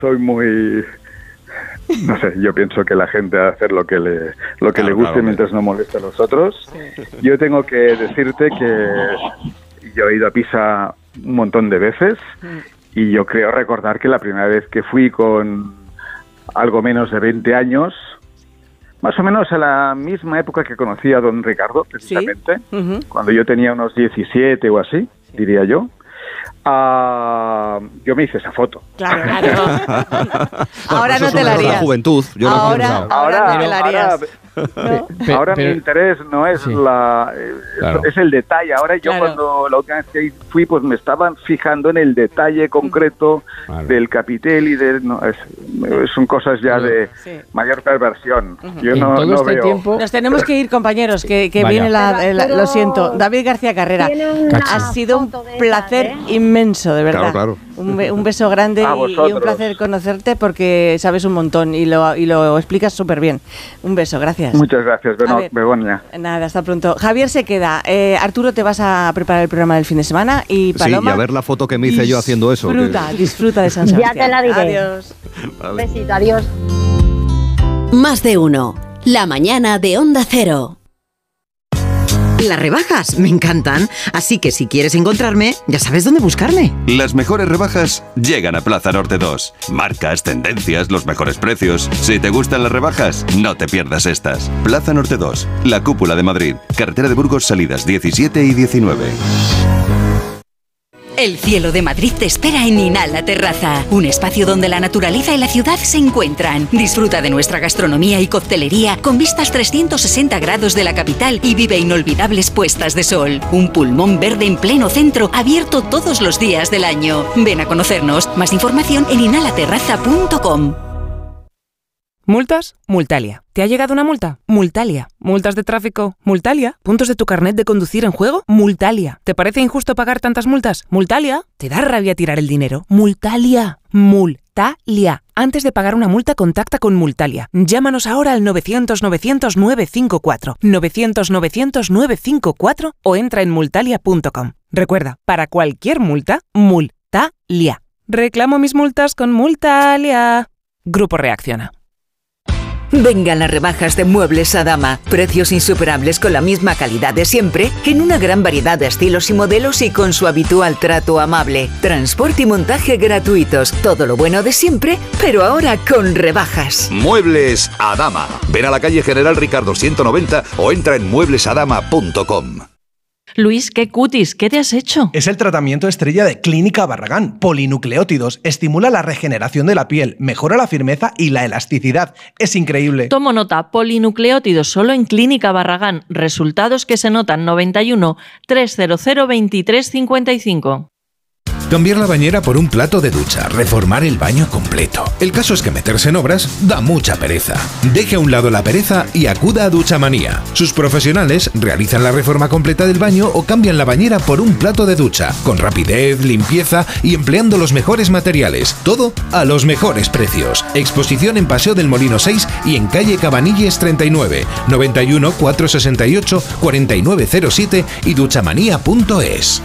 soy muy... No sé, yo pienso que la gente va a hacer lo que le guste mientras no moleste a los otros. Yo tengo que decirte que yo he ido a Pisa un montón de veces y yo creo recordar que la primera vez que fui con algo menos de 20 años, más o menos a la misma época que conocí a don Ricardo, precisamente, cuando yo tenía unos 17 o así, diría yo. Yo me hice esa foto. Claro. Ahora no te la harías. La juventud. Yo ahora no te la harías. Ahora mi interés no es es el detalle. Ahora yo cuando la última vez que fui, pues me estaban fijando en el detalle concreto del capitel y son cosas ya de mayor perversión. Yo no veo. Tiempo... Nos tenemos que ir, compañeros, que viene lo siento. David García Carrera, ha sido un placer inmenso, de verdad. Claro. Un beso grande y un placer conocerte porque sabes un montón y lo explicas súper bien. Un beso, gracias. Muchas gracias, Begoña. Nada, hasta pronto. Javier se queda. Arturo, te vas a preparar el programa del fin de semana y Paloma... Sí, y a ver la foto que me hice yo haciendo eso. Disfruta de San Sebastián. Ya te la diré. Adiós. Vale. Besito, adiós. Más de uno. La mañana de Onda Cero. Las rebajas me encantan, así que si quieres encontrarme, ya sabes dónde buscarme. Las mejores rebajas llegan a Plaza Norte 2. Marcas, tendencias, los mejores precios. Si te gustan las rebajas, no te pierdas estas. Plaza Norte 2, la Cúpula de Madrid. Carretera de Burgos, salidas 17 y 19. El cielo de Madrid te espera en Inhala Terraza, un espacio donde la naturaleza y la ciudad se encuentran. Disfruta de nuestra gastronomía y coctelería con vistas 360 grados de la capital y vive inolvidables puestas de sol. Un pulmón verde en pleno centro, abierto todos los días del año. Ven a conocernos. Más información en inhalaterraza.com. ¿Multas? Multalia. ¿Te ha llegado una multa? Multalia. ¿Multas de tráfico? Multalia. ¿Puntos de tu carnet de conducir en juego? Multalia. ¿Te parece injusto pagar tantas multas? Multalia. ¿Te da rabia tirar el dinero? Multalia. Multalia. Antes de pagar una multa, contacta con Multalia. Llámanos ahora al 900-900-954. 900-900-954 o entra en multalia.com. Recuerda, para cualquier multa, Multalia. Reclamo mis multas con Multalia. Grupo Reacciona. Vengan las rebajas de Muebles Adama. Precios insuperables con la misma calidad de siempre, en una gran variedad de estilos y modelos y con su habitual trato amable. Transporte y montaje gratuitos. Todo lo bueno de siempre, pero ahora con rebajas. Muebles Adama. Ven a la calle General Ricardo 190 o entra en mueblesadama.com. Luis, qué cutis, ¿qué te has hecho? Es el tratamiento estrella de Clínica Barragán. Polinucleótidos. Estimula la regeneración de la piel, mejora la firmeza y la elasticidad. Es increíble. Tomo nota. Polinucleótidos solo en Clínica Barragán. Resultados que se notan. 91 300 2355. Cambiar la bañera por un plato de ducha, reformar el baño completo. El caso es que meterse en obras da mucha pereza. Deje a un lado la pereza y acuda a Duchamanía. Sus profesionales realizan la reforma completa del baño o cambian la bañera por un plato de ducha, con rapidez, limpieza y empleando los mejores materiales. Todo a los mejores precios. Exposición en Paseo del Molino 6 y en calle Cabanilles 39, 91 468 4907 y duchamanía.es.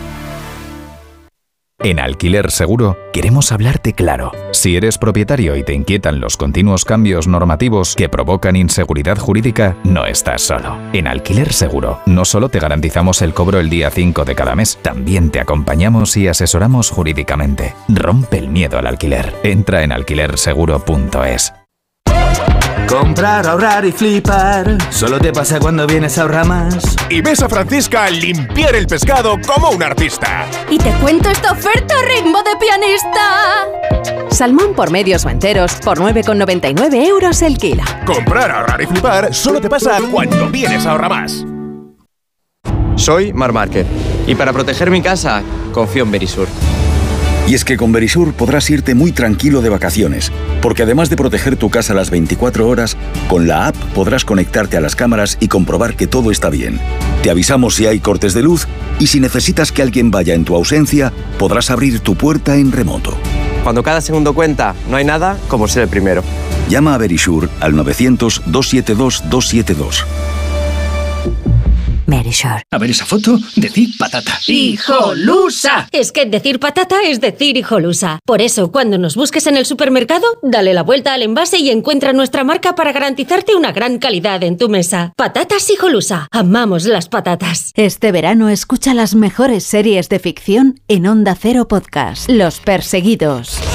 En Alquiler Seguro queremos hablarte claro. Si eres propietario y te inquietan los continuos cambios normativos que provocan inseguridad jurídica, no estás solo. En Alquiler Seguro no solo te garantizamos el cobro el día 5 de cada mes, también te acompañamos y asesoramos jurídicamente. Rompe el miedo al alquiler. Entra en alquilerseguro.es. Comprar, ahorrar y flipar solo te pasa cuando vienes a Ahorramás. Y ves a Francisca limpiar el pescado como un artista. Y te cuento esta oferta a ritmo de pianista. Salmón por medios o enteros por 9,99 € el kilo. Comprar, ahorrar y flipar solo te pasa cuando vienes a Ahorramás. Soy Marc Márquez y para proteger mi casa confío en Verisur. Y es que con Verisur podrás irte muy tranquilo de vacaciones, porque además de proteger tu casa las 24 horas, con la app podrás conectarte a las cámaras y comprobar que todo está bien. Te avisamos si hay cortes de luz y si necesitas que alguien vaya en tu ausencia, podrás abrir tu puerta en remoto. Cuando cada segundo cuenta, no hay nada como ser el primero. Llama a Verisur al 900-272-272. Verisure. A ver esa foto, decir patata. ¡Hijolusa! Es que decir patata es decir hijolusa. Por eso, cuando nos busques en el supermercado, dale la vuelta al envase y encuentra nuestra marca para garantizarte una gran calidad en tu mesa. Patatas Hijolusa. Amamos las patatas. Este verano escucha las mejores series de ficción en Onda Cero Podcast. Los Perseguidos.